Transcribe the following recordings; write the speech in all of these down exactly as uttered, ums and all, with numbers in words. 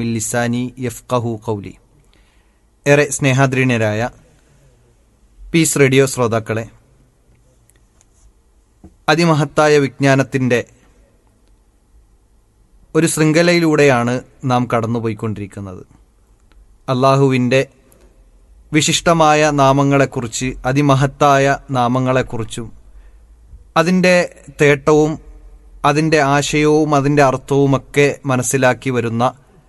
മിൻ ലിസാനി യഫ്ഖഹു ഖൗലി. ഏറെ സ്നേഹാദരണീയരായ piece radio ശ്രോതാക്കളെ, അതിമഹത്തായ വിജ്ഞാനത്തിൻ്റെ ഒരു ശൃംഖലയിലൂടെയാണ് നാം കടന്നുപോയിക്കൊണ്ടിരിക്കുന്നത്. അള്ളാഹുവിൻ്റെ വിശിഷ്ടമായ നാമങ്ങളെക്കുറിച്ച്, അതിമഹത്തായ നാമങ്ങളെക്കുറിച്ചും അതിൻ്റെ തേട്ടവും അതിൻ്റെ ആശയവും അതിൻ്റെ അർത്ഥവുമൊക്കെ മനസ്സിലാക്കി വരുന്ന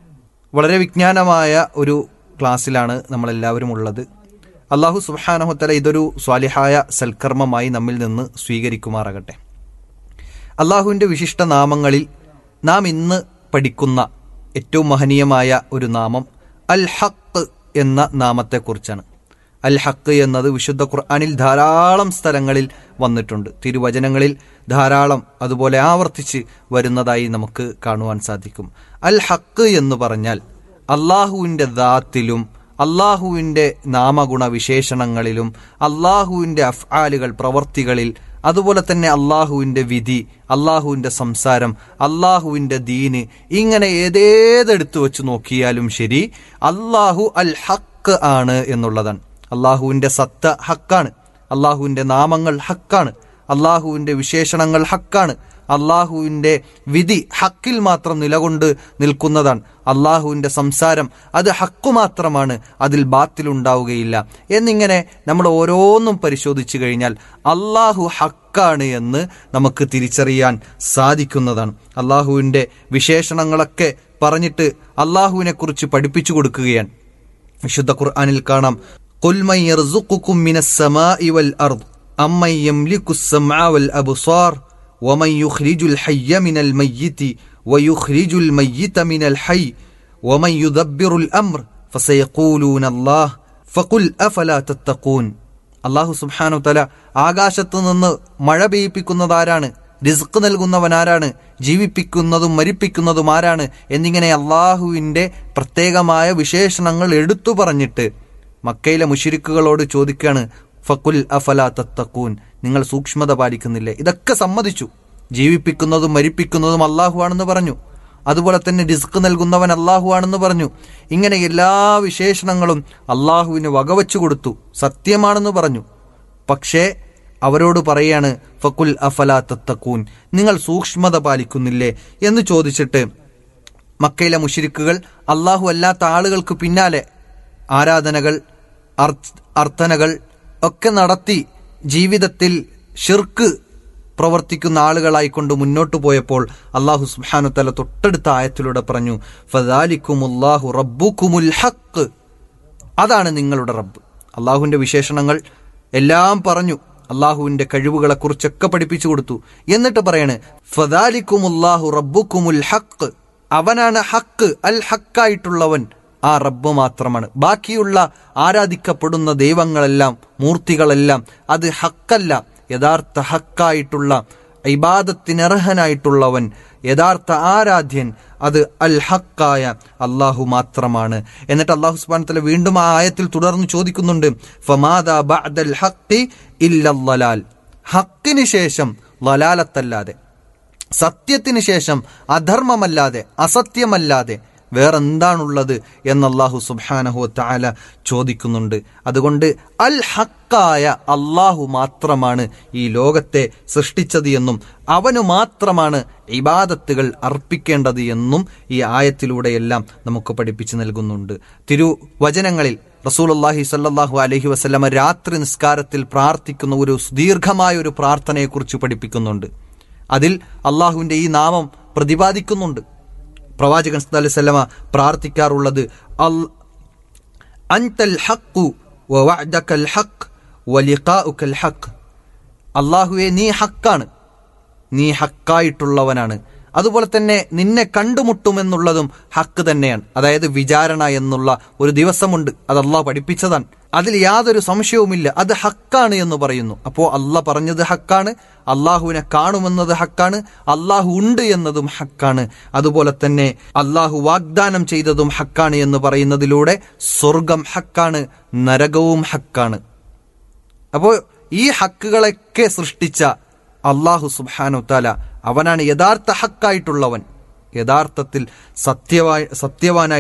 വളരെ വിജ്ഞാനമായ ഒരു ക്ലാസ്സിലാണ് നമ്മളെല്ലാവരും ഉള്ളത്. അള്ളാഹു സുബ്ഹാനഹു തആല ഇതൊരു സ്വാലിഹായ സൽക്കർമ്മമായി നമ്മിൽ നിന്ന് സ്വീകരിക്കുമാറാകട്ടെ. അള്ളാഹുവിൻ്റെ വിശിഷ്ട നാമങ്ങളിൽ നാം ഇന്ന് പഠിക്കുന്ന ഏറ്റവും മഹനീയമായ ഒരു നാമം അൽ ഹഖ് എന്ന നാമത്തെക്കുറിച്ചാണ്. അൽ ഹഖ് എന്നത് വിശുദ്ധ ഖുർആനിൽ ധാരാളം സ്ഥലങ്ങളിൽ വന്നിട്ടുണ്ട്. തിരുവചനങ്ങളിൽ ധാരാളം അതുപോലെ ആവർത്തിച്ച് വരുന്നതായി നമുക്ക് കാണുവാൻ സാധിക്കും. അൽ ഹഖ് എന്ന് പറഞ്ഞാൽ അള്ളാഹുവിൻ്റെ ദാത്തിലും അള്ളാഹുവിൻ്റെ നാമഗുണ വിശേഷണങ്ങളിലും അള്ളാഹുവിൻ്റെ അഫ്ആലുകൾ പ്രവർത്തികളിൽ, അതുപോലെ തന്നെ അള്ളാഹുവിൻ്റെ വിധി, അള്ളാഹുവിൻ്റെ സംസാരം, അള്ളാഹുവിൻ്റെ ദീന്, ഇങ്ങനെ ഏതേതെടുത്തു വെച്ച് നോക്കിയാലും ശരി അള്ളാഹു അൽ ഹഖ് ആണ് എന്നുള്ളതാണ്. അള്ളാഹുവിൻ്റെ സത്ത ഹക്കാണ്, അള്ളാഹുവിൻ്റെ നാമങ്ങൾ ഹക്കാണ്, അള്ളാഹുവിൻ്റെ വിശേഷണങ്ങൾ ഹക്കാണ്, അള്ളാഹുവിൻ്റെ വിധി ഹക്കിൽ മാത്രം നിലകൊണ്ട് നിൽക്കുന്നതാണ്, അള്ളാഹുവിൻ്റെ സംസാരം അത് ഹക്കു മാത്രമാണ്, അതിൽ ബാത്തിലുണ്ടാവുകയില്ല എന്നിങ്ങനെ നമ്മൾ ഓരോന്നും പരിശോധിച്ചു കഴിഞ്ഞാൽ അള്ളാഹു ഹക്കാണ് എന്ന് നമുക്ക് തിരിച്ചറിയാൻ സാധിക്കുന്നതാണ്. അള്ളാഹുവിൻ്റെ വിശേഷണങ്ങളൊക്കെ പറഞ്ഞിട്ട് അള്ളാഹുവിനെ കുറിച്ച് പഠിപ്പിച്ചു കൊടുക്കുകയാണ്. വിശുദ്ധ ഖുർആനിൽ കാണാം, ഖുൽ മൻ യർസുഖുകും മിനസ് സമാഇ വൽ അർദ് അമ്മൻ യംലികുസ് സമഅ വൽ അബ്സാർ വമൻ യുഖ്രിജുൽ ഹയ്യ മിനൽ മയ്യിതി വയുഖ്രിജുൽ മയ്യിത മിനൽ ഹയ്യ് വമൻ യുദബ്ബിറുൽ അംർ ഫസയഖൂലൂന അല്ലാഹ് ഫഖുൽ അഫലാ തത്തഖൂൻ. അല്ലാഹു സുബ്ഹാനഹു തആല ആകാശത്തു നിന്ന് മഴ പെയ്യിപ്പിക്കുന്നതാരാണ്, റിസ്ക് നൽകുന്നവൻ ആരാണ്, ജീവിപ്പിക്കുന്നതും മരിപ്പിക്കുന്നതും ആരാണ് എന്നിങ്ങനെ അള്ളാഹുവിൻ്റെ പ്രത്യേകമായ വിശേഷണങ്ങൾ എടുത്തു പറഞ്ഞിട്ട് മക്കയിലെ മുശ്രിക്കുകളോട് ചോദിക്കുകയാണ്, ഫഖുൽ അഫലാ തത്തഖൂൻ, നിങ്ങൾ സൂക്ഷ്മത പാലിക്കുന്നില്ലേ? ഇതൊക്കെ സമ്മതിച്ചു, ജീവിപ്പിക്കുന്നതും മരിപ്പിക്കുന്നതും അള്ളാഹു ആണെന്ന് പറഞ്ഞു, അതുപോലെ തന്നെ റിസ്ക് നൽകുന്നവൻ അള്ളാഹു ആണെന്ന് പറഞ്ഞു. ഇങ്ങനെ എല്ലാ വിശേഷണങ്ങളും അള്ളാഹുവിന് വകവച്ചു കൊടുത്തു, സത്യമാണെന്ന് പറഞ്ഞു. പക്ഷേ അവരോട് പറയാണ്, ഫഖുൽ അഫലാ തത്തഖൂൻ, നിങ്ങൾ സൂക്ഷ്മത പാലിക്കുന്നില്ലേ എന്ന് ചോദിച്ചിട്ട് മക്കയിലെ മുശ്രിക്കുകൾ അള്ളാഹു അല്ലാത്ത ആളുകൾക്ക് പിന്നാലെ ആരാധനകൾ, അർത്ഥനകൾ ഒക്കെ നടത്തി ജീവിതത്തിൽ ഷിർക്ക് പ്രവർത്തിക്കുന്ന ആളുകളായിക്കൊണ്ട് മുന്നോട്ട് പോയപ്പോൾ അല്ലാഹു സുബ്ഹാനഹു തആല തൊട്ടടുത്ത ആയത്തിലൂടെ പറഞ്ഞു, ഫദാലികുമുല്ലാഹു റബ്ബുകുമുൽ ഹഖ്, അതാണ് നിങ്ങളുടെ റബ്ബ്. അള്ളാഹുവിൻ്റെ വിശേഷണങ്ങൾ എല്ലാം പറഞ്ഞു, അള്ളാഹുവിൻ്റെ കഴിവുകളെ കുറിച്ചൊക്കെ പഠിപ്പിച്ചു കൊടുത്തു. എന്നിട്ട് പറയാണ്, ഫദാലികുമുല്ലാഹു റബ്ബുകുമുൽ ഹഖ്, അവനാണ് ഹക്ക്, അൽ ഹക്കായിട്ടുള്ളവൻ ആ റബ്ബ് മാത്രമാണ്. ബാക്കിയുള്ള ആരാധിക്കപ്പെടുന്ന ദൈവങ്ങളെല്ലാം, മൂർത്തികളെല്ലാം അത് ഹക്കല്ല. യഥാർത്ഥ ഹക്കായിട്ടുള്ള ഇബാദത്തിനർഹനായിട്ടുള്ളവൻ, യഥാർത്ഥ ആരാധ്യൻ അത് അൽ ഹക്കായ അള്ളാഹു മാത്രമാണ്. എന്നിട്ട് അള്ളാഹു സുബ്ഹാനഹു വ തആല വീണ്ടും ആ ആയത്തിൽ തുടർന്ന് ചോദിക്കുന്നുണ്ട്, ഫമാദാ ബഅദൽ ഹഖി ഇല്ലൽ ളലാൽ, ഹക്കിന് ശേഷം ളലാലത്തല്ലാതെ, സത്യത്തിന് ശേഷം അധർമ്മമല്ലാതെ, അസത്യമല്ലാതെ വേറെന്താണുള്ളത് എന്ന് അല്ലാഹു സുബ്ഹാനഹു വ തആല ചോദിക്കുന്നുണ്ട്. അതുകൊണ്ട് അൽ ഹക്കായ അല്ലാഹു മാത്രമാണ് ഈ ലോകത്തെ സൃഷ്ടിച്ചത് എന്നും അവന് മാത്രമാണ് ഇബാദത്തുകൾ അർപ്പിക്കേണ്ടത് എന്നും ഈ ആയത്തിലൂടെയെല്ലാം നമുക്ക് പഠിപ്പിച്ചു നൽകുന്നുണ്ട്. തിരുവചനങ്ങളിൽ റസൂലുള്ളാഹി സ്വല്ലല്ലാഹു അലൈഹി വസല്ലമ രാത്രി നിസ്കാരത്തിൽ പ്രാർത്ഥിക്കുന്ന ഒരു ദീർഘമായ ഒരു പ്രാർത്ഥനയെക്കുറിച്ച് പഠിപ്പിക്കുന്നുണ്ട്. അതിൽ അള്ളാഹുവിൻ്റെ ഈ നാമം പ്രതിപാദിക്കുന്നുണ്ട്. പ്രവാചകൻ സല്ലല്ലാഹു അലൈഹി വസല്ലമ പ്രാർത്ഥിക്കാറുള്ളത് അൻതൽ ഹഖ് വവഅദകൽ ഹഖ് വലിഖാഉകൽ ഹഖ്, അല്ലാഹുവേ നീ ഹക്കാണ്, നീ ഹക്കായിട്ടുള്ളവനാണ്, അതുപോലെ തന്നെ നിന്നെ കണ്ടുമുട്ടുമെന്നുള്ളതും ഹക്ക് തന്നെയാണ്. അതായത് വിചാരണ എന്നുള്ള ഒരു ദിവസമുണ്ട്, അത് അള്ളാഹ് പഠിപ്പിച്ചതാണ്, അതിൽ യാതൊരു സംശയവുമില്ല, അത് ഹക്കാണ് എന്ന് പറയുന്നു. അപ്പോൾ അള്ളാഹ് പറഞ്ഞത് ഹക്കാണ്, അള്ളാഹുവിനെ കാണുമെന്നത് ഹക്കാണ്, അള്ളാഹു ഉണ്ട് എന്നതും ഹക്കാണ്, അതുപോലെ തന്നെ അള്ളാഹു വാഗ്ദാനം ചെയ്തതും ഹക്കാണ് എന്ന് പറയുന്നതിലൂടെ സ്വർഗം ഹക്കാണ്, നരകവും ഹക്കാണ്. അപ്പോൾ ഈ ഹക്കുകളൊക്കെ സൃഷ്ടിച്ച അള്ളാഹു സുബ്ഹാനഹു തആല അവനാണ് യഥാർത്ഥ ഹക്കായിട്ടുള്ളവൻ, യഥാർത്ഥത്തിൽ സത്യവാ സത്യവാനായി